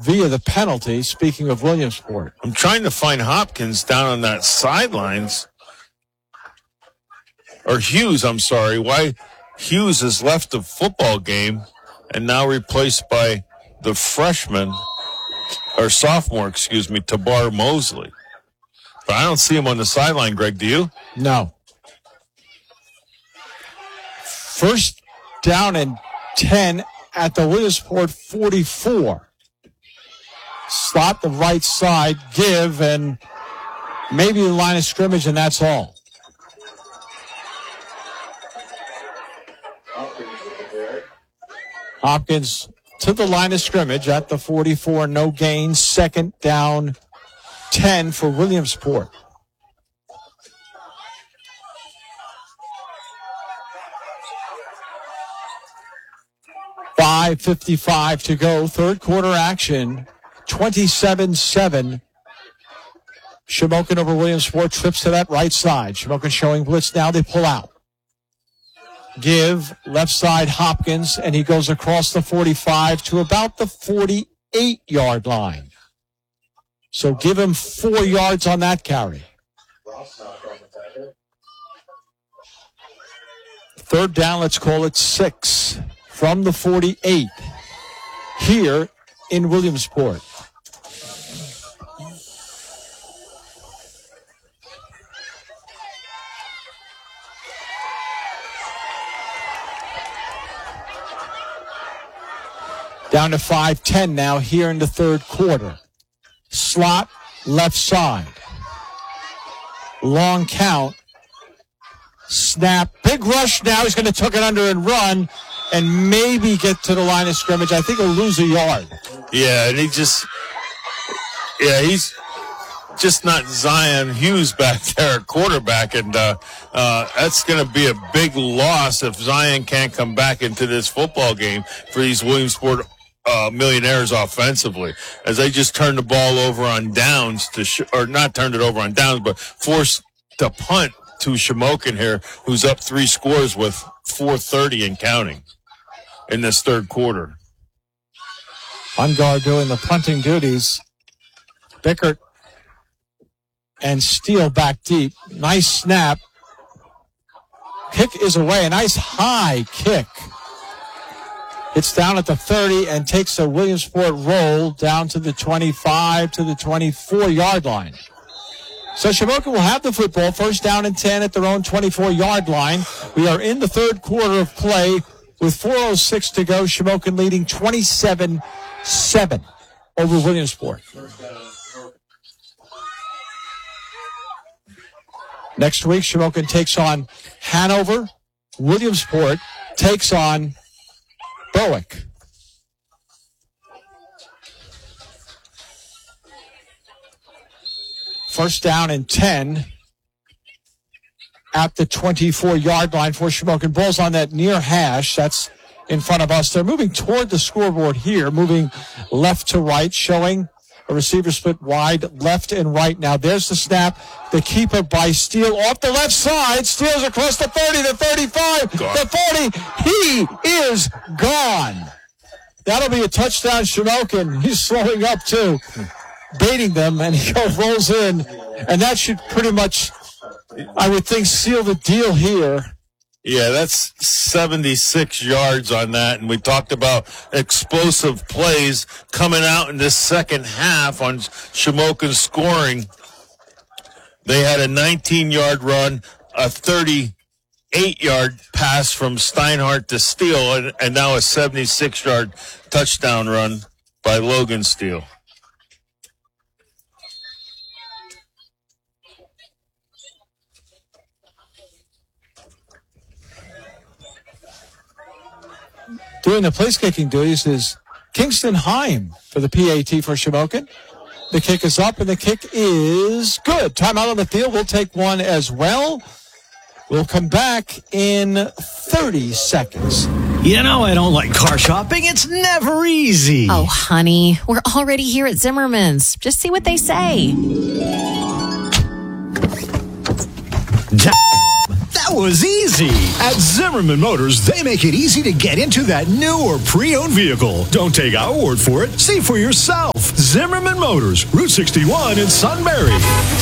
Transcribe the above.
via the penalty, speaking of Williamsport. I'm trying to find Hopkins down on that sidelines. Or Hughes, I'm sorry. Why Hughes has left the football game and now replaced by the freshman, or sophomore, Tabar Mosley. But I don't see him on the sideline, Greg, do you? No. First down and 10 at the Williamsport 44. Slot the right side, give, and maybe the line of scrimmage, and that's all. Hopkins to the line of scrimmage at the 44, no gain, second down 10 for Williamsport. .55 to go, third quarter action, 27-7. Shamokin over Williamsport, trips to that right side. Shamokin showing blitz now, they pull out. Give, left side Hopkins, and he goes across the 45 to about the 48-yard line. So give him 4 yards on that carry. Third down, let's call it 6 from the 48 here in Williamsport. Down to 5:10 now here in the third quarter. Slot, left side. Long count. Snap. Big rush now. He's going to tuck it under and run and maybe get to the line of scrimmage. I think he'll lose a yard. Yeah, and he's just not Zion Hughes back there at quarterback, and that's going to be a big loss if Zion can't come back into this football game for these Williamsport Millionaires offensively, as they just turned the ball over on downs or not turned it over on downs, but forced the punt to Shamokin here, who's up 3 scores with 4:30 and counting in this third quarter. On guard doing the punting duties. Bickert and Steele back deep. Nice snap. Kick is away. A nice high kick. It's down at the 30 and takes a Williamsport roll down to the 25 to the 24-yard line. So Shamokin will have the football, first down and 10 at their own 24-yard line. We are in the third quarter of play with 4:06 to go. Shamokin leading 27-7 over Williamsport. Next week, Shamokin takes on Hanover. Williamsport takes on Berwick. First down and 10 at the 24-yard line for Shamokin. Ball's on that near hash. That's in front of us. They're moving toward the scoreboard here, moving left to right, showing a receiver split wide left and right. Now there's the snap. The keeper by Steele off the left side. Steele's across the 30, the 35, the 40. He is gone. That'll be a touchdown, Shamokin. He's slowing up too, baiting them, and he rolls in. And that should pretty much, I would think, seal the deal here. Yeah, that's 76 yards on that, and we talked about explosive plays coming out in this second half on Shamokin scoring. They had a 19-yard run, a 38-yard pass from Steinhardt to Steele, and now a 76-yard touchdown run by Logan Steele. Doing the place-kicking duties is Kingston Heim for the PAT for Shamokin. The kick is up, and the kick is good. Timeout on the field. We'll take one as well. We'll come back in 30 seconds. You know I don't like car shopping. It's never easy. Oh, honey, we're already here at Zimmerman's. Just see what they say. That was easy. At Zimmerman Motors, they make it easy to get into that new or pre-owned vehicle. Don't take our word for it. See for yourself. Zimmerman Motors, Route 61 in Sunbury.